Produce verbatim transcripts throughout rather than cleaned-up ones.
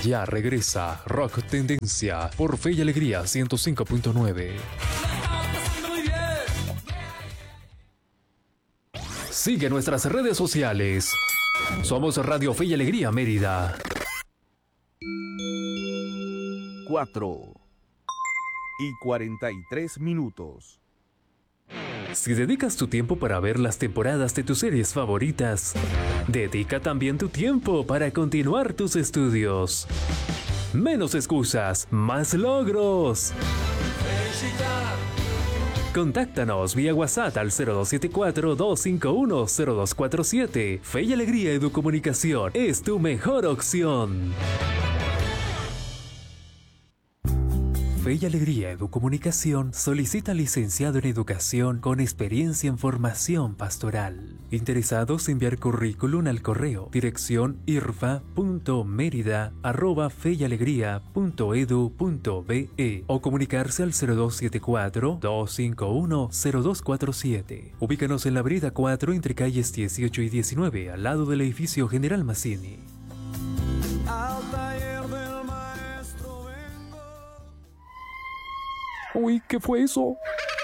Ya regresa Rock Tendencia por Fe y Alegría ciento cinco punto nueve. Sigue nuestras redes sociales. Somos Radio Fe y Alegría Mérida. cuatro y cuarenta y tres minutos. Si dedicas tu tiempo para ver las temporadas de tus series favoritas, dedica también tu tiempo para continuar tus estudios. Menos excusas, más logros. Contáctanos vía WhatsApp al cero dos siete cuatro, dos cinco uno, cero dos cuatro siete. Fe y Alegría Educomunicación es tu mejor opción. Fe y Alegría Educomunicación solicita licenciado en Educación con experiencia en formación pastoral. Interesados en enviar currículum al correo dirección irfa punto merida arroba fe y alegría punto edu punto be o comunicarse al cero dos siete cuatro, dos cinco uno, cero dos cuatro siete. Ubícanos en la Brida cuatro entre calles dieciocho y diecinueve al lado del edificio General Mazzini. Uy, ¿qué fue eso?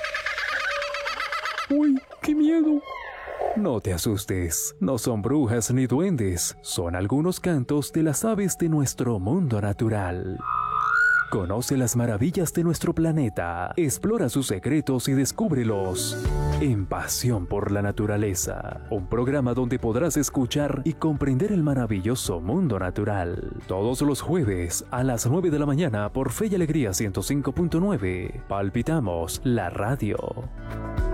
Uy, qué miedo. No te asustes, no son brujas ni duendes, son algunos cantos de las aves de nuestro mundo natural. Conoce las maravillas de nuestro planeta, explora sus secretos y descúbrelos en Pasión por la Naturaleza, un programa donde podrás escuchar y comprender el maravilloso mundo natural. Todos los jueves a las nueve de la mañana por Fe y Alegría ciento cinco punto nueve. Palpitamos la radio.